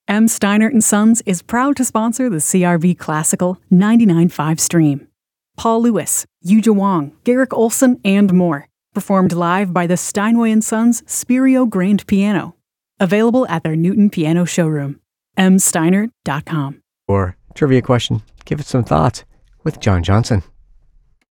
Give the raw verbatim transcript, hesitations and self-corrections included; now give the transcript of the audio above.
M. Steinert and Sons is proud to sponsor the C R V Classical ninety-nine point five stream. Paul Lewis, Yuja Wong, Garrick Olson, and more. Performed live by the Steinway and Sons Spirio Grand Piano. Available at their Newton Piano showroom. m steinert dot com. Or trivia question, give it some thought with John Johnson.